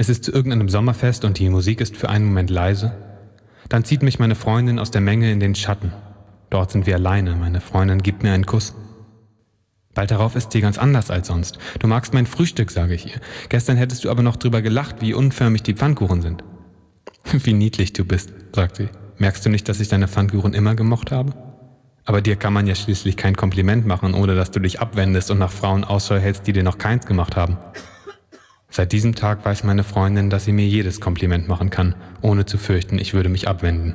Es ist zu irgendeinem Sommerfest und die Musik ist für einen Moment leise. Dann zieht mich meine Freundin aus der Menge in den Schatten. Dort sind wir alleine, meine Freundin gibt mir einen Kuss. Bald darauf ist sie ganz anders als sonst. Du magst mein Frühstück, sage ich ihr. Gestern hättest du aber noch drüber gelacht, wie unförmig die Pfannkuchen sind. Wie niedlich du bist, sagt sie. Merkst du nicht, dass ich deine Pfannkuchen immer gemocht habe? Aber dir kann man ja schließlich kein Kompliment machen, ohne dass du dich abwendest und nach Frauen Ausschau hältst, die dir noch keins gemacht haben. Seit diesem Tag weiß meine Freundin, dass sie mir jedes Kompliment machen kann, ohne zu fürchten, ich würde mich abwenden.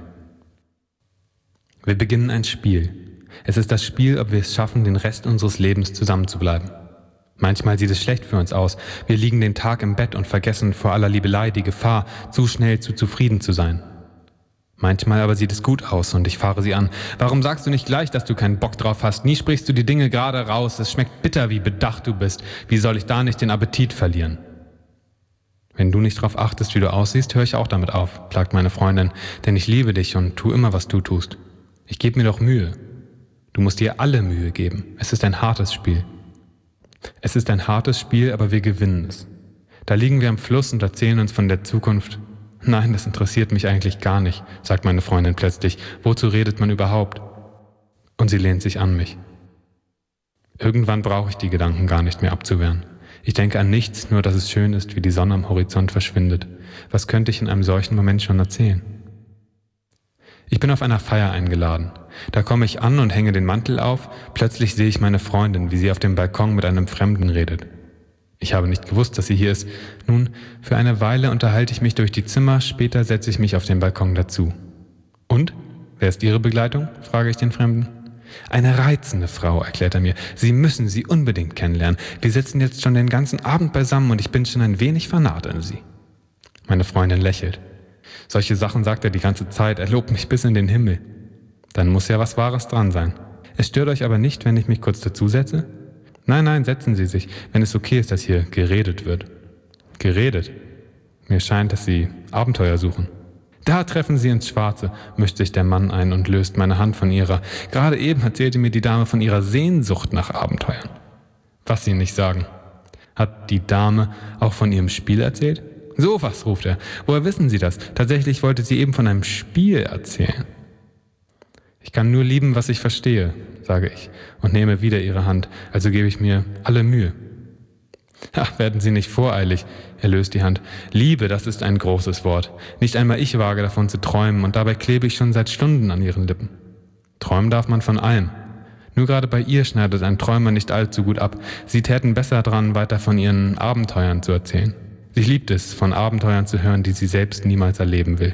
Wir beginnen ein Spiel. Es ist das Spiel, ob wir es schaffen, den Rest unseres Lebens zusammenzubleiben. Manchmal sieht es schlecht für uns aus. Wir liegen den Tag im Bett und vergessen vor aller Liebelei die Gefahr, zu schnell zu zufrieden zu sein. Manchmal aber sieht es gut aus und ich fahre sie an. Warum sagst du nicht gleich, dass du keinen Bock drauf hast? Nie sprichst du die Dinge gerade raus. Es schmeckt bitter, wie bedacht du bist. Wie soll ich da nicht den Appetit verlieren? Wenn du nicht darauf achtest, wie du aussiehst, höre ich auch damit auf, klagt meine Freundin, denn ich liebe dich und tu immer, was du tust. Ich gebe mir doch Mühe. Du musst dir alle Mühe geben. Es ist ein hartes Spiel. Es ist ein hartes Spiel, aber wir gewinnen es. Da liegen wir am Fluss und erzählen uns von der Zukunft. Nein, das interessiert mich eigentlich gar nicht, sagt meine Freundin plötzlich. Wozu redet man überhaupt? Und sie lehnt sich an mich. Irgendwann brauche ich die Gedanken gar nicht mehr abzuwehren. Ich denke an nichts, nur dass es schön ist, wie die Sonne am Horizont verschwindet. Was könnte ich in einem solchen Moment schon erzählen? Ich bin auf einer Feier eingeladen. Da komme ich an und hänge den Mantel auf. Plötzlich sehe ich meine Freundin, wie sie auf dem Balkon mit einem Fremden redet. Ich habe nicht gewusst, dass sie hier ist. Nun, für eine Weile unterhalte ich mich durch die Zimmer, später setze ich mich auf den Balkon dazu. Und? Wer ist Ihre Begleitung? Frage ich den Fremden. Eine reizende Frau, erklärt er mir. Sie müssen sie unbedingt kennenlernen. Wir sitzen jetzt schon den ganzen Abend beisammen und ich bin schon ein wenig vernarrt in sie. Meine Freundin lächelt. Solche Sachen sagt er die ganze Zeit. Er lobt mich bis in den Himmel. Dann muss ja was Wahres dran sein. Es stört euch aber nicht, wenn ich mich kurz dazusetze? Nein, setzen Sie sich, wenn es okay ist, dass hier geredet wird. Geredet? Mir scheint, dass Sie Abenteuer suchen. Da treffen Sie ins Schwarze, mischt sich der Mann ein und löst meine Hand von ihrer. Gerade eben erzählte mir die Dame von ihrer Sehnsucht nach Abenteuern. Was Sie nicht sagen. Hat die Dame auch von ihrem Spiel erzählt? So was, ruft er. Woher wissen Sie das? Tatsächlich wollte sie eben von einem Spiel erzählen. Ich kann nur lieben, was ich verstehe, sage ich und nehme wieder ihre Hand, also gebe ich mir alle Mühe. Ach, werden Sie nicht voreilig, er löst die Hand. Liebe, das ist ein großes Wort. Nicht einmal ich wage davon zu träumen und dabei klebe ich schon seit Stunden an Ihren Lippen. Träumen darf man von allem. Nur gerade bei ihr schneidet ein Träumer nicht allzu gut ab. Sie täten besser dran, weiter von ihren Abenteuern zu erzählen. Sie liebt es, von Abenteuern zu hören, die sie selbst niemals erleben will.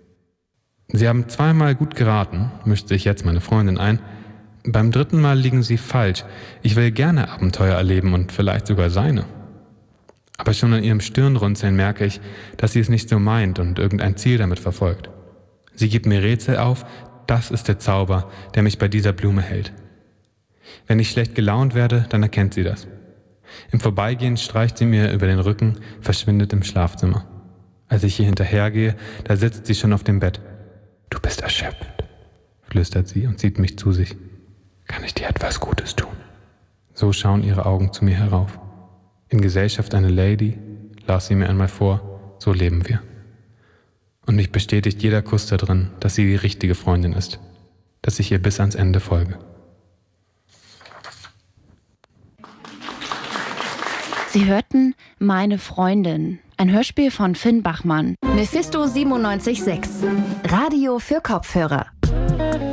Sie haben zweimal gut geraten, mischt sich jetzt meine Freundin ein. Beim dritten Mal liegen Sie falsch. Ich will gerne Abenteuer erleben und vielleicht sogar seine. Aber schon an ihrem Stirnrunzeln merke ich, dass sie es nicht so meint und irgendein Ziel damit verfolgt. Sie gibt mir Rätsel auf, das ist der Zauber, der mich bei dieser Blume hält. Wenn ich schlecht gelaunt werde, dann erkennt sie das. Im Vorbeigehen streicht sie mir über den Rücken, verschwindet im Schlafzimmer. Als ich ihr hinterhergehe, da sitzt sie schon auf dem Bett. Du bist erschöpft, flüstert sie und zieht mich zu sich. Kann ich dir etwas Gutes tun? So schauen ihre Augen zu mir herauf. In Gesellschaft eine Lady, las sie mir einmal vor, so leben wir. Und mich bestätigt jeder Kuss da drin, dass sie die richtige Freundin ist, dass ich ihr bis ans Ende folge. Sie hörten Meine Freundin, ein Hörspiel von Finn Bachmann. Mephisto 97.6, Radio für Kopfhörer.